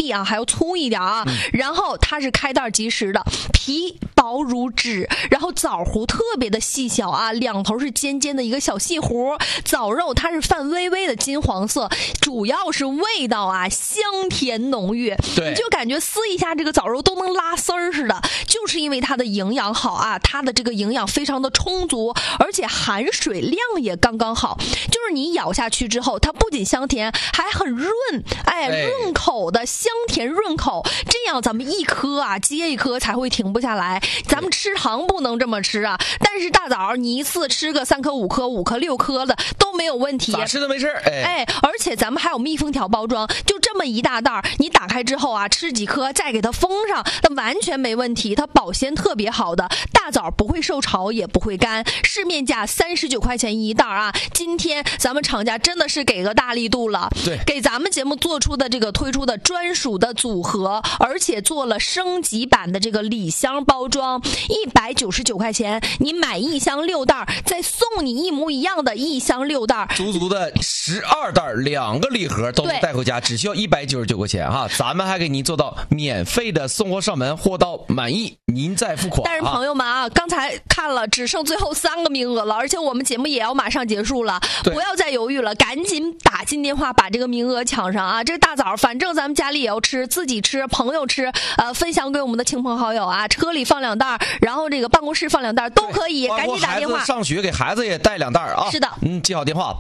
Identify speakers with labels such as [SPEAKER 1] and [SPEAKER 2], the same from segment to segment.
[SPEAKER 1] 粒啊，还要粗一点啊。然后它是开袋即食的，皮薄如纸，然后枣核特别的细小啊，两头是尖尖的一个小细核，枣肉它是泛微微的金黄色，主要是味道啊香甜浓郁，你就感觉撕一下这个枣肉都能拉丝儿似的，就是因为它的营养好啊，它的这个营养非常的充足，而且含水量也刚刚好，就是你咬下去之后，它不仅香甜，还很润，润口的，香甜润口，这样咱们一颗啊接一颗才会停不下来。咱们吃糖不能这么吃啊，但是大枣你一次吃个3颗5颗5颗6颗的都没有问题，
[SPEAKER 2] 咋吃都没事。
[SPEAKER 1] 而且咱们还有密封条包装，就这么一大袋，你打开之后啊，吃几颗再给它封上，那完全没问题，它保鲜特别好的大枣，不会受潮也不会干，市面价39块钱一袋啊。今天咱们厂家真的是给个大力度了，
[SPEAKER 2] 对，
[SPEAKER 1] 给咱们节目做出的这个推出的专属的组合，而且做了升级版的这个礼箱包装，199块钱，你买1箱6袋，再送你一模一样的1箱6袋，
[SPEAKER 2] 足足的12袋，2个礼盒都能带回家，只需要199块钱哈。咱们还给您做到免费的送货上门，货到满意您再付款。
[SPEAKER 1] 但是朋友们啊，刚才看了只剩最后3个名额了，而且我们节目也要马上结束了，不要再犹豫了，赶紧打进电话把这个名额抢上啊！这个大枣反正咱们家里也要吃，自己吃，朋友吃，分享给我们的亲朋好友啊，车里放2袋，然后这个办公室放2袋都可以，赶紧打电话。
[SPEAKER 2] 孩子上学给孩子也带2袋啊。
[SPEAKER 1] 是的，
[SPEAKER 2] 记好电话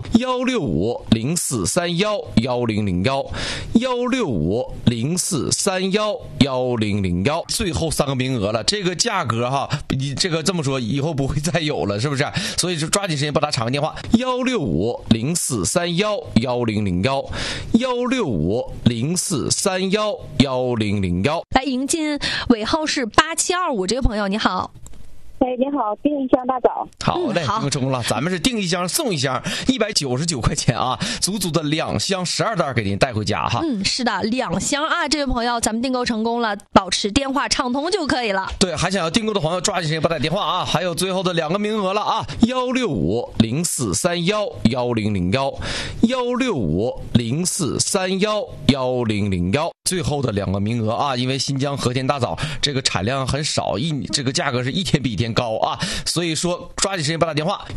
[SPEAKER 2] 16504311001，16504311001，最后3个名额了，这个价格哈，你这个这么说以后不会再有了，是不是？所以就抓紧时间拨打厂外电话16504311001，16504311001，
[SPEAKER 1] 来迎接尾号是8725这个朋友，你好。
[SPEAKER 3] 你好，订1箱大枣。
[SPEAKER 2] 好嘞，订成了，咱们是订1箱送1箱，199块钱啊，足足的2箱12袋给您带回家哈。
[SPEAKER 1] 是的，2箱啊，这位朋友，咱们订购成功了，保持电话畅通就可以了。
[SPEAKER 2] 对，还想要订购的朋友抓紧时间拨打电话啊，还有最后的2个名额了啊，16504311001，16504311001，最后的2个名额啊，因为新疆和田大枣这个产量很少，这个价格是一天比一天高啊，所以说抓紧时间拨打电话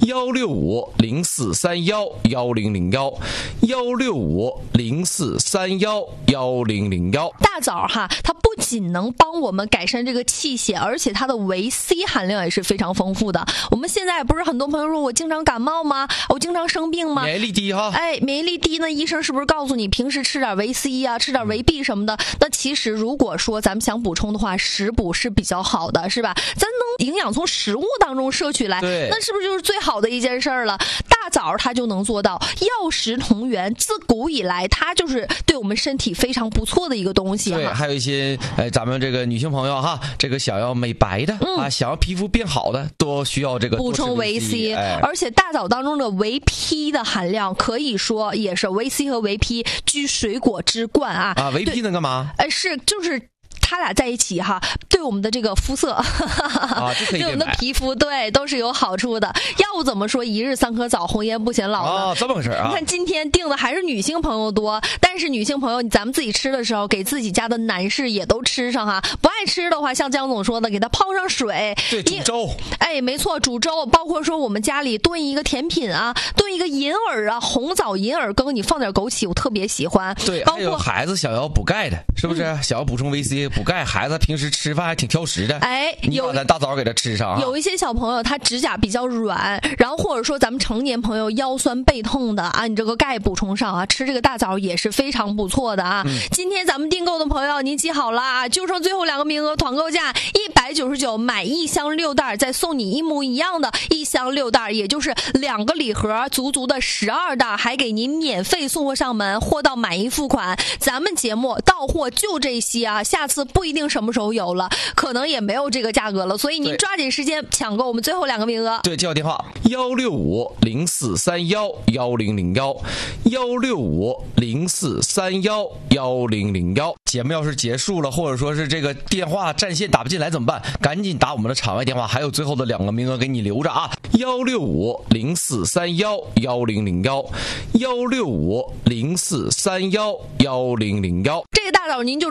[SPEAKER 2] 16504311001，16504311001。
[SPEAKER 1] 大枣哈，它不仅能帮我们改善这个气血，而且它的维 C 含量也是非常丰富的。我们现在不是很多朋友说我经常感冒吗？我经常生病吗？
[SPEAKER 2] 免疫力低哈。
[SPEAKER 1] 免疫力低呢，医生是不是告诉你平时吃点维 C 啊，吃点维 B 什么的？那其实如果说咱们想补充的话，食补是比较好的，是吧？咱能营养从食物当中摄取来，那是不是就是最好的一件事儿了？大枣它就能做到药食同源，自古以来它就是对我们身体非常不错的一个东西。
[SPEAKER 2] 对，还有一些咱们这个女性朋友哈，这个想要美白的啊，想要皮肤变好的，都需要这个
[SPEAKER 1] 补充维 C，而且大枣当中的维 P 的含量可以说也是维 C 和维 P 居水果之冠啊。
[SPEAKER 2] 维 P 能干嘛？
[SPEAKER 1] 就是它俩在一起哈，对我们的这个肤色对我们的皮肤都是有好处的。要不怎么说1日3颗枣，红颜不显老呢？
[SPEAKER 2] 这么回事啊！
[SPEAKER 1] 你看今天订的还是女性朋友多，但是女性朋友咱们自己吃的时候，给自己家的男士也都吃上哈。不爱吃的话，像江总说的，给它泡上水，
[SPEAKER 2] 对，煮粥。
[SPEAKER 1] 没错，煮粥，包括说我们家里炖一个甜品啊，炖一个银耳啊，红枣银耳羹，你放点枸杞，我特别喜欢。
[SPEAKER 2] 对，还有孩子想要补钙的，是不是？想要补充维 C 补钙，孩子平时吃饭还挺挑食的，你把咱大枣给他吃上。
[SPEAKER 1] 有一些小朋友他指甲比较软，然后或者说咱们成年朋友腰酸背痛的啊，你这个钙补充上啊，吃这个大枣也是非常不错的啊。今天咱们订购的朋友您记好了啊，就剩最后2个名额，团购价199，买1箱6袋，再送你一模一样的1箱6袋，也就是2个礼盒，足足的12袋，还给您免费送货上门，货到满意付款。咱们节目到货就这些啊，下次不一定什么时候有了，可能也没有这个价格了，所以您抓紧时间抢购我们最后2个名额。
[SPEAKER 2] 对，记好电话16504311001，16504311001。节目要是结束了，或者说是这个电话占线打不进来怎么办？赶紧打我们的场外电话，还有最后的2个名额给你留着啊！16504311001，16504311001。
[SPEAKER 1] 这个大枣您就